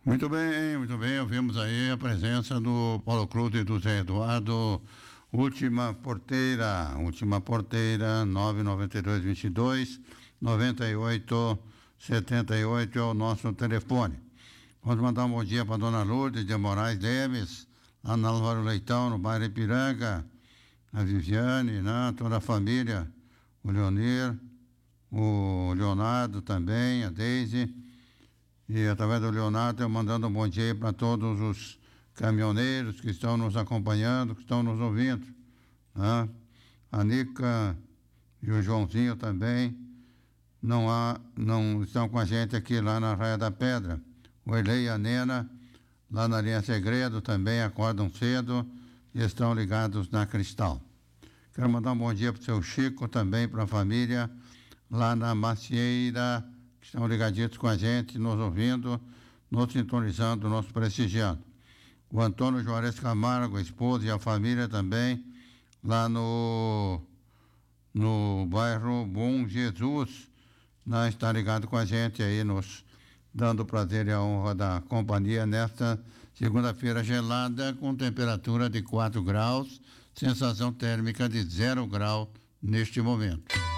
Muito bem, muito bem. Ouvimos aí a presença do Paulo Cruz e do Zé Eduardo. Última porteira, 992229878 é o nosso telefone. Vamos mandar um bom dia para dona Lourdes de Moraes Lemes, lá na Álvaro Leitão, no bairro Ipiranga, a Viviane, né? Toda a família, o Leonir, o Leonardo também, a Deise. E através do Leonardo, eu mandando um bom dia para todos os caminhoneiros que estão nos acompanhando, que estão nos ouvindo. Né? A Nica e o Joãozinho também não estão com a gente aqui lá na Raia da Pedra. O Erlei e a Nena, lá na linha Segredo, também acordam cedo e estão ligados na Cristal. Quero mandar um bom dia para o seu Chico, também para a família, lá na Macieira, que estão ligadinhos com a gente, nos ouvindo, nos sintonizando, nos prestigiando. O Antônio Juarez Camargo, a esposa e a família também, lá no bairro Bom Jesus, né, está ligado com a gente aí, nos dando o prazer e a honra da companhia nesta segunda-feira gelada, com temperatura de 4 graus, sensação térmica de 0 grau neste momento.